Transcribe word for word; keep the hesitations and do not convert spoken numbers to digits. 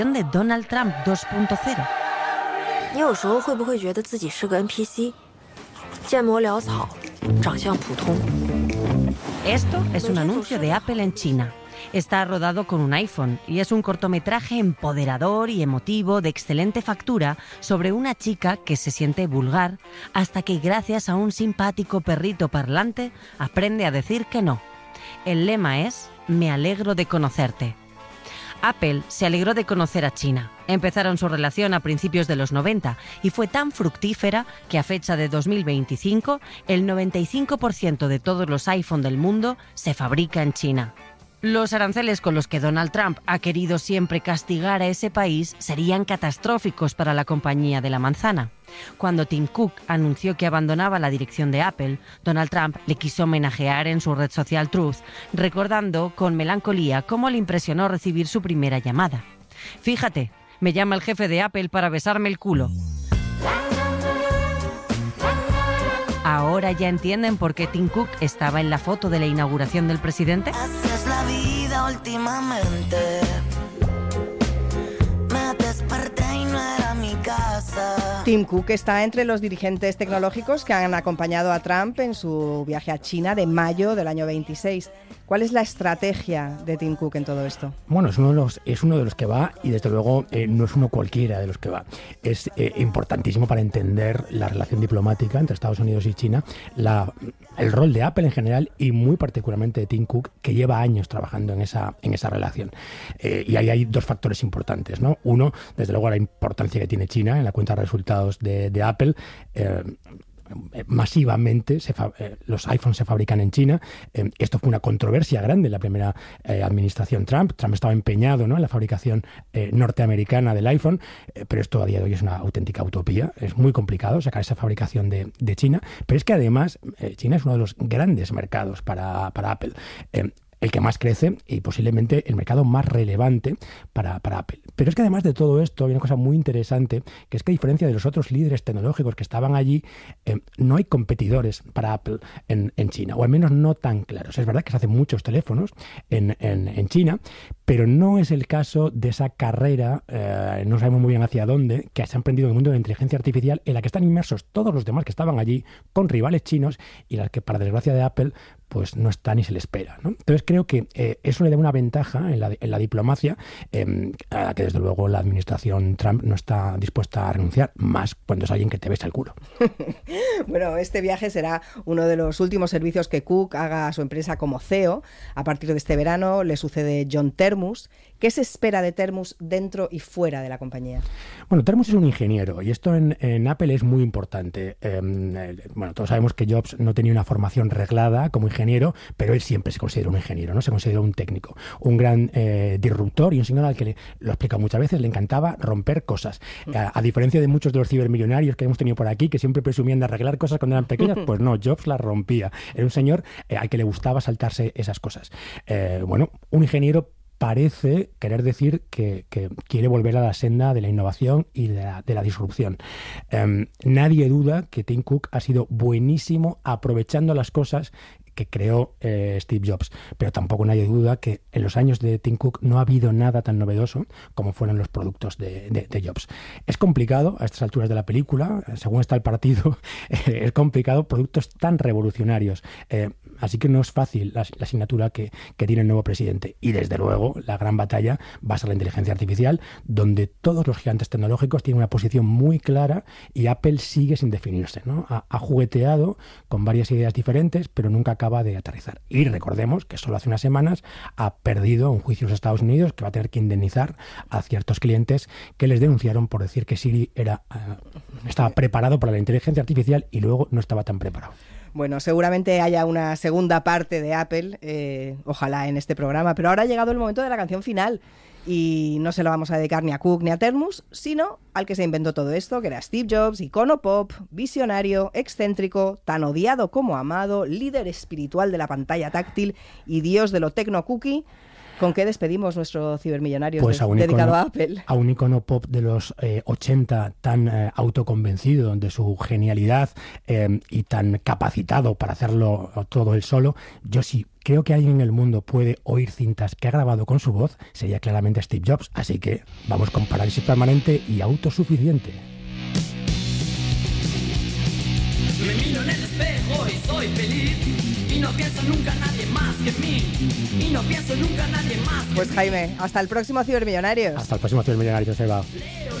de Donald Trump dos punto cero. 你有时候会不会觉得自己是个 N P C， 见模潦草，长相普通？ Esto es un anuncio de Apple en China. Está rodado con un iPhone y es un cortometraje empoderador y emotivo de excelente factura sobre una chica que se siente vulgar hasta que gracias a un simpático perrito parlante aprende a decir que no. El lema es «Me alegro de conocerte». Apple se alegró de conocer a China. Empezaron su relación a principios de los noventa y fue tan fructífera que a fecha de dos mil veinticinco el noventa y cinco por ciento de todos los iPhone del mundo se fabrica en China. Los aranceles con los que Donald Trump ha querido siempre castigar a ese país serían catastróficos para la compañía de la manzana. Cuando Tim Cook anunció que abandonaba la dirección de Apple, Donald Trump le quiso homenajear en su red social Truth, recordando con melancolía cómo le impresionó recibir su primera llamada. Fíjate, me llama el jefe de Apple para besarme el culo. ¿Ahora ya entienden por qué Tim Cook estaba en la foto de la inauguración del presidente? Así es la vida últimamente. Me desperté y no era mi casa. Tim Cook está entre los dirigentes tecnológicos que han acompañado a Trump en su viaje a China de mayo del año veintiséis. ¿Cuál es la estrategia de Tim Cook en todo esto? Bueno, es uno de los, es uno de los que va y desde luego eh, no es uno cualquiera de los que va. Es eh, importantísimo para entender la relación diplomática entre Estados Unidos y China, la, el rol de Apple en general y muy particularmente de Tim Cook, que lleva años trabajando en esa, en esa relación. Eh, y ahí hay dos factores importantes, ¿no? Uno, desde luego, la importancia que tiene China en la cuenta de resultados de, de Apple. Eh, masivamente se fa- eh, los iPhones se fabrican en China. Eh, esto fue una controversia grande en la primera eh, administración Trump. Trump estaba empeñado, ¿no?, en la fabricación eh, norteamericana del iPhone, eh, pero esto a día de hoy es una auténtica utopía. Es muy complicado sacar esa fabricación de, de China, pero es que además eh, China es uno de los grandes mercados para, para Apple. Eh, el que más crece y posiblemente el mercado más relevante para, para Apple. Pero es que además de todo esto hay una cosa muy interesante, que es que a diferencia de los otros líderes tecnológicos que estaban allí, eh, no hay competidores para Apple en, en China, o al menos no tan claros. Es verdad que se hacen muchos teléfonos en, en, en China, pero no es el caso de esa carrera, eh, no sabemos muy bien hacia dónde, que se ha emprendido en el mundo de la inteligencia artificial, en la que están inmersos todos los demás que estaban allí con rivales chinos y las que, para desgracia de Apple, pues no está ni se le espera, ¿no? Entonces creo que eh, eso le da una ventaja en la, en la diplomacia, eh, a la que desde luego la administración Trump no está dispuesta a renunciar, más cuando es alguien que te besa el culo. Bueno, este viaje será uno de los últimos servicios que Cook haga a su empresa como C E O. A partir de este verano le sucede John Termus. ¿Qué se espera de Termus dentro y fuera de la compañía? Bueno, Termus es un ingeniero y esto en, en Apple es muy importante. Eh, bueno, todos sabemos que Jobs no tenía una formación reglada como ingeniero, pero él siempre se consideró un ingeniero, ¿no? Se consideró un técnico, un gran eh, disruptor y un señor al que, le, lo he explicado muchas veces, le encantaba romper cosas. A, a diferencia de muchos de los cibermillonarios que hemos tenido por aquí, que siempre presumían de arreglar cosas cuando eran pequeñas, pues no, Jobs las rompía. Era un señor eh, al que le gustaba saltarse esas cosas. Eh, bueno, un ingeniero parece querer decir que, que quiere volver a la senda de la innovación y de la, de la disrupción. Um, nadie duda que Tim Cook ha sido buenísimo aprovechando las cosas que creó eh, Steve Jobs, pero tampoco nadie duda que en los años de Tim Cook no ha habido nada tan novedoso como fueron los productos de, de, de Jobs. Es complicado a estas alturas de la película, según está el partido, eh, es complicado productos tan revolucionarios, eh, así que no es fácil la, la asignatura que, que tiene el nuevo presidente. Y desde luego la gran batalla va a ser la inteligencia artificial, donde todos los gigantes tecnológicos tienen una posición muy clara y Apple sigue sin definirse, ¿no? Ha, ha jugueteado con varias ideas diferentes, pero nunca acaba de aterrizar. Y recordemos que solo hace unas semanas ha perdido un juicio en los Estados Unidos que va a tener que indemnizar a ciertos clientes que les denunciaron por decir que Siri era, uh, estaba preparado para la inteligencia artificial y luego no estaba tan preparado. Bueno, seguramente haya una segunda parte de Apple, eh, ojalá en este programa, pero ahora ha llegado el momento de la canción final. Y no se lo vamos a dedicar ni a Cook ni a Termus, sino al que se inventó todo esto, que era Steve Jobs, icono pop, visionario, excéntrico, tan odiado como amado, líder espiritual de la pantalla táctil y dios de lo tecno cookie. ¿Con qué despedimos nuestro Cibermillonarios pues de, a un dedicado icono, a Apple? A un icono pop de los eh, ochenta tan eh, autoconvencido de su genialidad eh, y tan capacitado para hacerlo todo él solo. Yo sí creo que alguien en el mundo puede oír cintas que ha grabado con su voz, sería claramente Steve Jobs. Así que vamos con Parálisis Permanente y Autosuficiente. Me miro en el espejo y soy feliz. Y no pienso nunca nadie más que mí. Y no pienso nunca nadie más que Pues Jaime, hasta el próximo Cibermillonarios. Hasta el próximo Cibermillonarios, Eva. Leo